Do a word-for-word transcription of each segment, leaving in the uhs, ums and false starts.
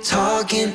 talking.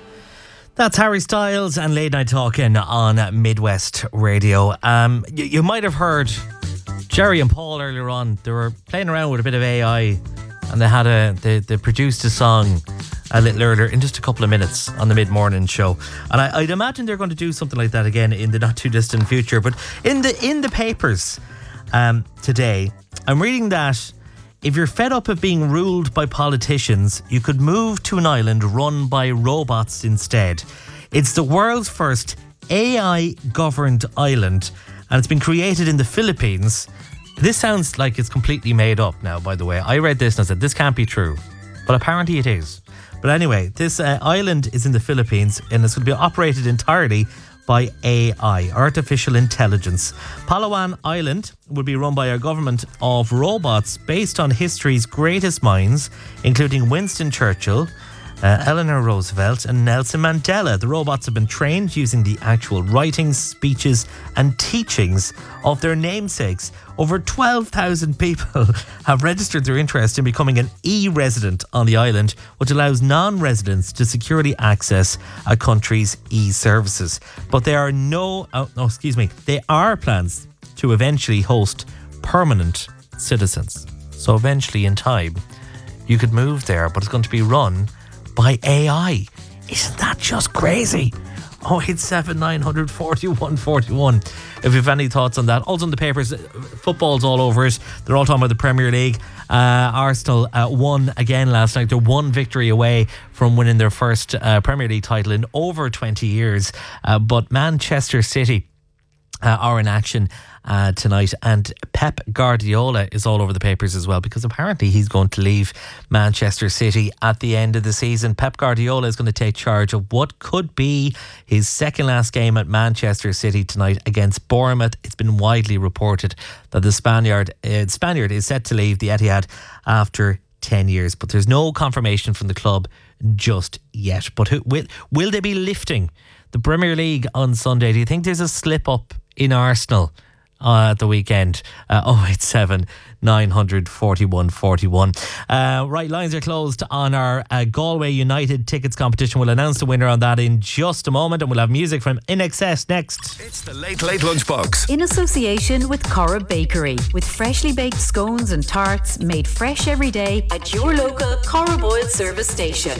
That's Harry Styles and Late Night Talking on Midwest Radio. Um, you, you might have heard Jerry and Paul earlier on. They were playing around with a bit of A I, and they had a they, they produced a song a little earlier in just a couple of minutes on the mid-morning show. And I, I'd imagine they're going to do something like that again in the not too distant future. But in the in the papers um, today, I'm reading that if you're fed up of being ruled by politicians, you could move to an island run by robots instead. It's the world's first A I-governed island, and it's been created in the Philippines. This sounds like it's completely made up now, by the way. I read this and I said, this can't be true. But apparently it is. But anyway, this uh, island is in the Philippines, and it's going to be operated entirely by A I, artificial intelligence. Palawan Island will be run by a government of robots based on history's greatest minds, including Winston Churchill, uh, Eleanor Roosevelt and Nelson Mandela. The robots have been trained using the actual writings, speeches and teachings of their namesakes. Over twelve thousand people have registered their interest in becoming an e-resident on the island, which allows non-residents to securely access a country's e-services. But there are no, oh, no, excuse me, there are plans to eventually host permanent citizens. So eventually in time, you could move there, but it's going to be run by A I. Isn't that just crazy? oh eight seven, nine four one, four one if you have any thoughts on that. Also in the papers, football's all over it. They're all talking about the Premier League. Uh, Arsenal uh, won again last night. They're one victory away from winning their first uh, Premier League title in over twenty years. Uh, but Manchester City uh, are in action Uh, tonight, and Pep Guardiola is all over the papers as well, because apparently he's going to leave Manchester City at the end of the season. Pep Guardiola is going to take charge of what could be his second last game at Manchester City tonight against Bournemouth. It's been widely reported that the Spaniard uh, Spaniard is set to leave the Etihad after ten years, but there's no confirmation from the club just yet. But who, will, will they be lifting the Premier League on Sunday? Do you think there's a slip up in Arsenal Uh, at the weekend? uh, oh eight seven, nine four one, four one. Uh, right, lines are closed on our uh, Galway United tickets competition. We'll announce the winner on that in just a moment, and we'll have music from I N X S next. It's the Late Late Lunchbox in association with Cora Bakery, with freshly baked scones and tarts made fresh every day at your local Cora Boyle service station.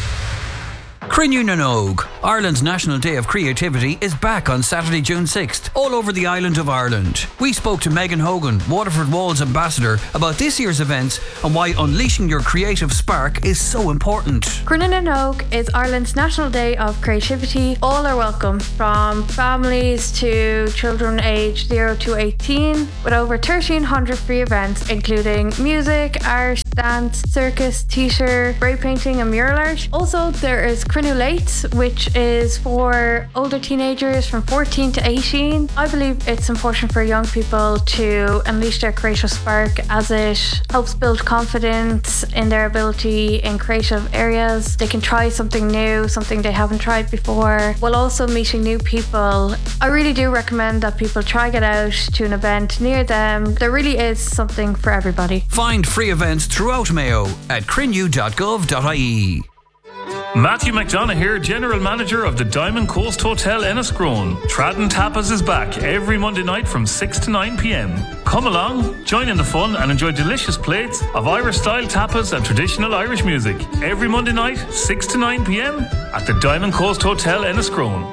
Crinne na nÓg, Ireland's National Day of Creativity, is back on Saturday, June sixth, all over the island of Ireland. We spoke to Megan Hogan, Waterford Walls ambassador, about this year's events and why unleashing your creative spark is so important. Crinne na nÓg is Ireland's National Day of Creativity. All are welcome, from families to children aged zero to eighteen, with over thirteen hundred free events, including music, art, dance, circus, theatre, spray painting and mural art. Also, there is Crinulate, which is for older teenagers from fourteen to eighteen. I believe it's important for young people to unleash their creative spark, as it helps build confidence in their ability in creative areas. They can try something new, something they haven't tried before, while also meeting new people. I really do recommend that people try get out to an event near them. There really is something for everybody. Find free events throughout Mayo at crinne dot gov dot I E. Matthew McDonough here, General Manager of the Diamond Coast Hotel Enniscrone. Tradden Tapas is back every Monday night from six to nine p.m. Come along, join in the fun and enjoy delicious plates of Irish-style tapas and traditional Irish music. Every Monday night, six to nine p.m. at the Diamond Coast Hotel Enniscrone.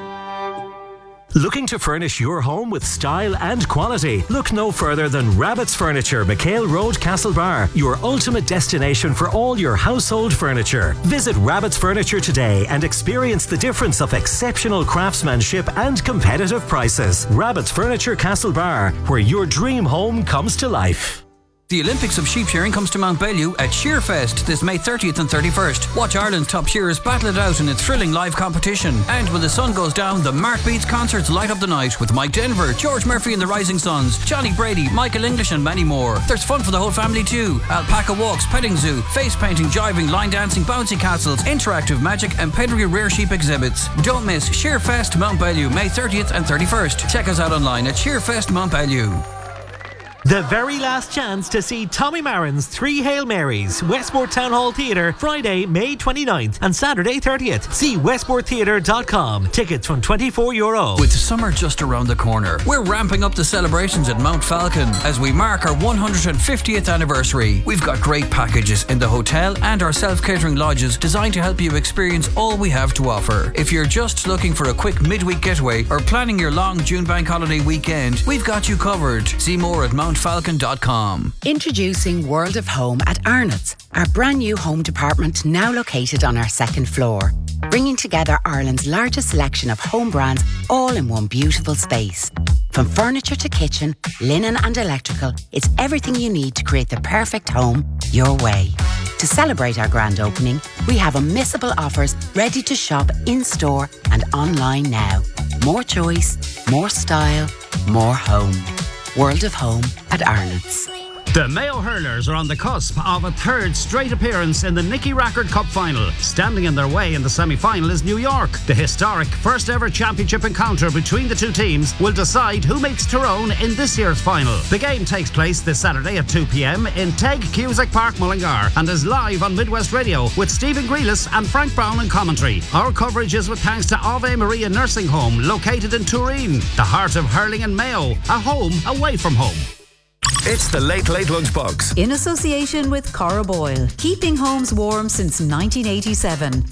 Looking to furnish your home with style and quality? Look no further than Rabbit's Furniture, McHale Road, Castlebar, your ultimate destination for all your household furniture. Visit Rabbit's Furniture today and experience the difference of exceptional craftsmanship and competitive prices. Rabbit's Furniture, Castlebar, where your dream home comes to life. The Olympics of sheep shearing comes to Mount Bellew at Shearfest this May thirtieth and thirty-first. Watch Ireland's top shearers battle it out in a thrilling live competition. And when the sun goes down, the Mark Beats concerts light up the night with Mike Denver, George Murphy and the Rising Suns, Johnny Brady, Michael English and many more. There's fun for the whole family too. Alpaca walks, petting zoo, face painting, jiving, line dancing, bouncy castles, interactive magic and pedigree rare sheep exhibits. Don't miss Shearfest Mount Bellew May thirtieth and thirty-first. Check us out online at shearfest mount bellew. The very last chance to see Tommy Marin's Three Hail Marys, Westport Town Hall Theatre, Friday, May twenty-ninth and Saturday thirtieth. See westport theatre dot com. Tickets from twenty-four euro. With summer just around the corner, we're ramping up the celebrations at Mount Falcon as we mark our one hundred fiftieth anniversary. We've got great packages in the hotel and our self-catering lodges designed to help you experience all we have to offer. If you're just looking for a quick midweek getaway or planning your long June bank holiday weekend, we've got you covered. See more at mount falcon dot com. Introducing World of Home at Arnott's, our brand new home department now located on our second floor, bringing together Ireland's largest selection of home brands all in one beautiful space. From furniture to kitchen, linen and electrical, it's everything you need to create the perfect home your way. To celebrate our grand opening, we have unmissable offers ready to shop in-store and online now. More choice, more style, more home. World of Home at Arnott's. The Mayo Hurlers are on the cusp of a third straight appearance in the Nicky Rackard Cup final. Standing in their way in the semi-final is New York. The historic first ever championship encounter between the two teams will decide who meets Tyrone in this year's final. The game takes place this Saturday at two p.m. in Teg Cusack Park, Mullingar, and is live on Midwest Radio with Stephen Grealis and Frank Brown in commentary. Our coverage is with thanks to Ave Maria Nursing Home, located in Turin, the heart of hurling and Mayo, a home away from home. It's the Late Late Lunchbox. In association with Cora Boyle. Keeping homes warm since nineteen eighty-seven.